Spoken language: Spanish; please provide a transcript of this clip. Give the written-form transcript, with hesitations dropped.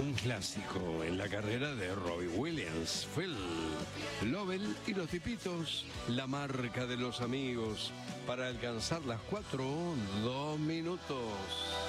Un clásico en la carrera de Robbie Williams, Phil, Lovell y los Tipitos, la marca de los amigos, para alcanzar las 4, 2 minutos.